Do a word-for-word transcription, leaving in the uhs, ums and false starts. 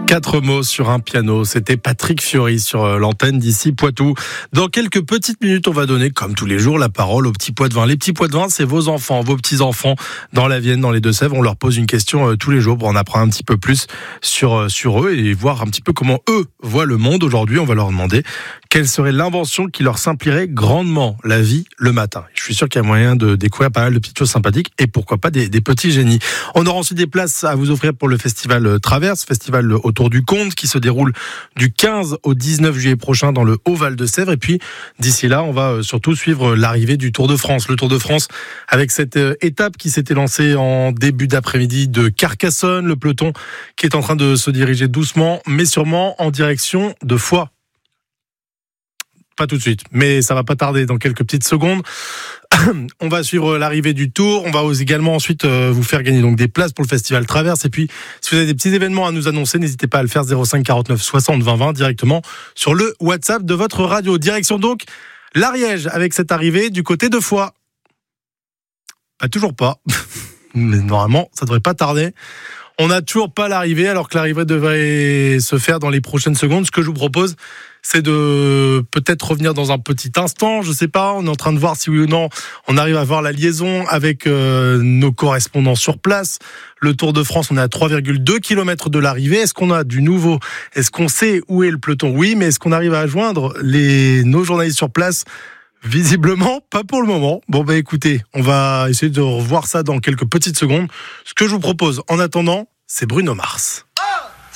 Quatre mots sur un piano, c'était Patrick Fiori sur l'antenne d'ici Poitou. Dans quelques petites minutes, on va donner, comme tous les jours, la parole aux petits pois de vin. Les petits pois de vin, c'est vos enfants, vos petits-enfants dans la Vienne, dans les Deux-Sèvres. On leur pose une question euh, tous les jours pour en apprendre un petit peu plus sur, euh, sur eux et voir un petit peu comment eux voient le monde. Aujourd'hui, on va leur demander quelle serait l'invention qui leur simplifierait grandement la vie le matin. Je suis sûr qu'il y a moyen de découvrir pas mal de petites choses sympathiques et pourquoi pas des, des petits génies. On aura ensuite des places à vous offrir pour le festival Traverse, festival autour du Comte qui se déroule du quinze au dix-neuf juillet prochain dans le Haut-Val de Sèvres. Et puis d'ici là, on va surtout suivre l'arrivée du Tour de France. Le Tour de France avec cette étape qui s'était lancée en début d'après-midi de Carcassonne. Le peloton qui est en train de se diriger doucement mais sûrement en direction de Foix. Pas tout de suite, mais ça va pas tarder dans quelques petites secondes. On va suivre l'arrivée du Tour. On va également ensuite vous faire gagner donc des places pour le festival Traverse. Et puis, si vous avez des petits événements à nous annoncer, n'hésitez pas à le faire zéro cinq quarante-neuf soixante vingt vingt directement sur le WhatsApp de votre radio. Direction donc l'Ariège avec cette arrivée du côté de Foix. Bah, toujours pas. Mais normalement, ça devrait pas tarder. On n'a toujours pas l'arrivée, alors que l'arrivée devrait se faire dans les prochaines secondes. Ce que je vous propose, c'est de peut-être revenir dans un petit instant. Je sais pas, on est en train de voir si oui ou non on arrive à voir la liaison avec euh, nos correspondants sur place. Le Tour de France, on est à trois virgule deux kilomètres de l'arrivée. Est-ce qu'on a du nouveau ? Est-ce qu'on sait où est le peloton ? Oui, mais est-ce qu'on arrive à joindre les, nos journalistes sur place ? Visiblement, pas pour le moment. Bon, bah écoutez, on va essayer de revoir ça dans quelques petites secondes. Ce que je vous propose, en attendant, c'est Bruno Mars.